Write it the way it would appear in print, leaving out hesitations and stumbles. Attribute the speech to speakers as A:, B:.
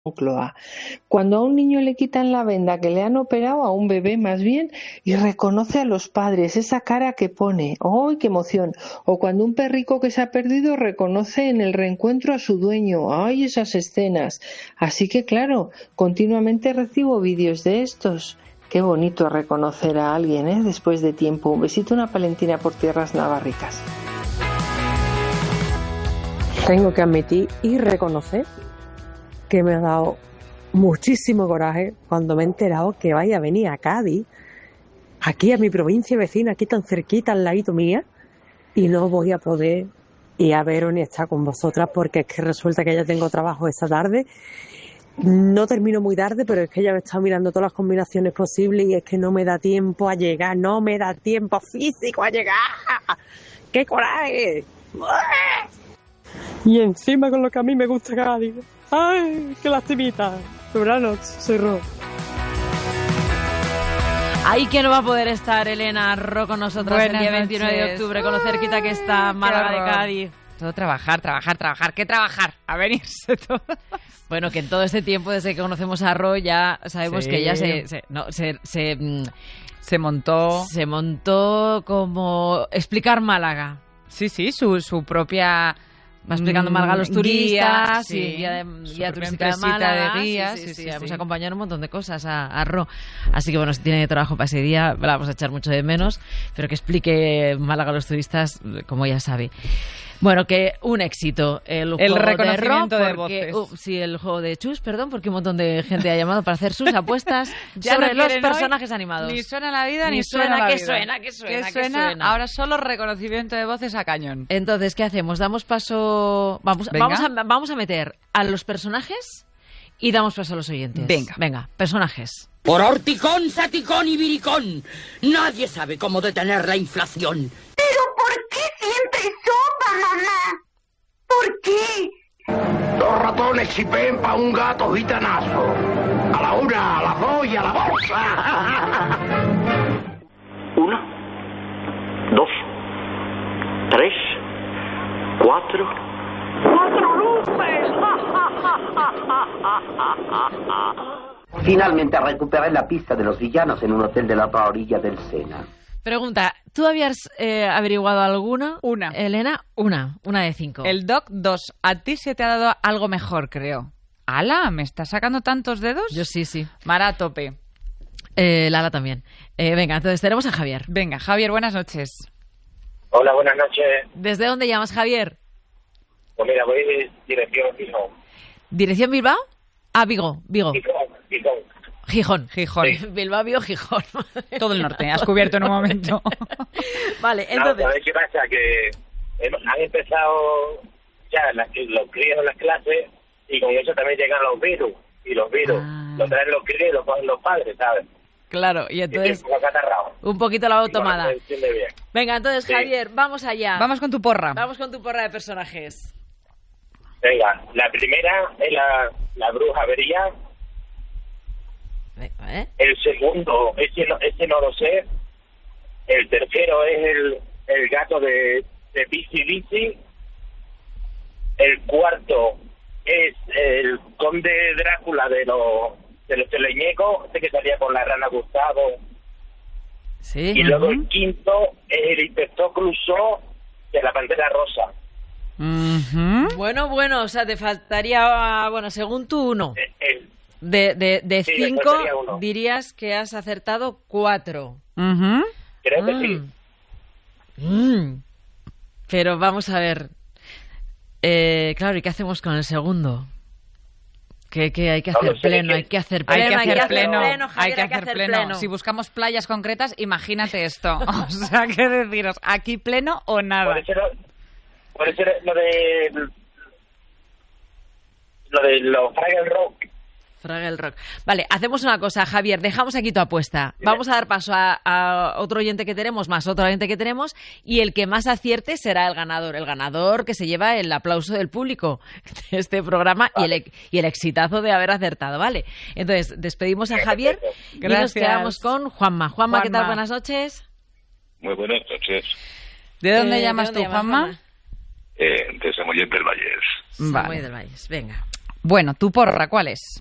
A: Moncloa. Cuando a un niño le quitan la venda que le han operado, a un bebé más bien, y reconoce a los padres, esa cara que pone, ¡ay, qué emoción! O cuando un perrico que se ha perdido reconoce en el reencuentro a su dueño, ¡ay, esas escenas! Así que claro, continuamente recibo vídeos de estos. Qué bonito reconocer a alguien, ¿eh? Después de tiempo. Un besito, una palentina por tierras navarricas.
B: Tengo que admitir y reconocer que me ha dado muchísimo coraje cuando me he enterado que vaya a venir a Cádiz, aquí a mi provincia vecina, aquí tan cerquita, al ladito mía, y no voy a poder ir a veros ni estar con vosotras porque es que resulta que ya tengo trabajo esta tarde. No termino muy tarde, pero es que ya me he estado mirando todas las combinaciones posibles y es que no me da tiempo a llegar, no me da tiempo físico a llegar. ¡Qué coraje! Y encima con lo que a mí me gusta Cádiz. ¡Ay, qué lastimita! Sobrano, soy Ro.
C: Ahí que no va a poder estar Elena Ro con nosotros el día 29 de octubre, con lo cerquita que está Málaga de Cádiz.
D: Todo trabajar. ¿Qué trabajar? A venirse todo.
C: Bueno, que en todo este tiempo, desde que conocemos a Ro, ya sabemos que ella
D: se montó.
C: Se montó como explicar Málaga.
D: Sí, su propia...
C: Va explicando Málaga a los turistas,
D: guía
C: turística de Málaga,
D: de guías,
C: vamos a acompañar un montón de cosas a Ro. Así que bueno, si tiene trabajo para ese día, la vamos a echar mucho de menos, pero que explique Málaga a los turistas, como ya sabe. Bueno, que un éxito el
D: reconocimiento
C: de Ro,
D: de voces.
C: Sí, el juego de Chus, perdón, porque un montón de gente ha llamado para hacer sus apuestas
D: ya
C: sobre
D: no
C: los personajes animados.
D: Ni suena la vida, ni
C: suena
D: la
C: que
D: vida.
C: ¿Qué suena?
D: Ahora solo reconocimiento de voces a cañón.
C: Entonces, ¿qué hacemos? Damos paso... Vamos a meter a los personajes y damos paso a los oyentes. Venga, personajes.
E: Por horticón, saticón y viricón, nadie sabe cómo detener la inflación.
F: ¿Pero por qué siempre sopa, mamá? ¿Por qué?
G: 2 ratones chipén pa' un gato gitanazo. A la 1, a las 2 y a la bolsa. 1, 2, 3, 4. ¡4 luces!
H: Finalmente recuperé la pista de los villanos en un hotel de la otra orilla del Sena.
C: Pregunta, ¿tú habías averiguado alguna?
D: Una.
C: Elena, una de 5.
D: El Doc, 2. A ti se te ha dado algo mejor, creo. ¡Hala! ¿Me estás sacando tantos dedos?
C: Yo sí.
D: Mara a tope.
C: Lala también. Venga, entonces tenemos a Javier.
D: Venga, Javier, buenas noches.
I: Hola, buenas noches.
C: ¿Desde dónde llamas, Javier?
I: Pues mira, voy de dirección Gijón.
C: ¿Dirección Bilbao? Ah, Vigo.
I: Gijón.
C: Sí. Bilbao, Vigo, Gijón.
D: Todo el norte, has cubierto en un momento.
C: Vale, entonces...
I: ¿Sabes qué pasa? Que han empezado ya los críos en las clases y con eso también llegan los virus. Y los virus los traen los críos y los padres, ¿sabes?
C: Claro, y entonces un poquito la tomada. Venga, entonces, sí. Javier, vamos allá.
D: Vamos con tu porra.
C: Vamos con tu porra de personajes.
I: Venga, la primera es la bruja avería. El segundo, ese no lo sé. El tercero es el gato de Bici. El cuarto es el conde Drácula de los teleñecos, que salía con la rana Gustavo.
C: Sí.
I: Y luego el quinto es el inspector Clouseau de la Pantera Rosa.
C: Bueno, o sea, te faltaría, según tú, uno. De 5 dirías que has acertado 4.
I: Creo que sí.
C: Pero vamos a ver. Claro, ¿y qué hacemos con el segundo? Que hay que hacer pleno, hay que hacer pleno.
D: Si buscamos playas concretas, imagínate esto. O sea, ¿qué deciros? ¿Aquí pleno o nada?
I: Por eso lo de los
C: Fraggle Rock. Vale, hacemos una cosa, Javier, dejamos aquí tu apuesta. Vamos a dar paso a otro oyente que tenemos, y el que más acierte será el ganador. El ganador que se lleva el aplauso del público de este programa, vale. y el exitazo de haber acertado, ¿vale? Entonces, despedimos a Javier. Gracias. Y nos quedamos con Juanma. Juanma, ¿qué tal? Buenas noches.
J: Muy buenas noches.
D: ¿De dónde llamas tú, Juanma?
J: De Samoyed del Valles.
C: Samoyed del Valles, venga.
D: Bueno, tu porra, ¿cuál es?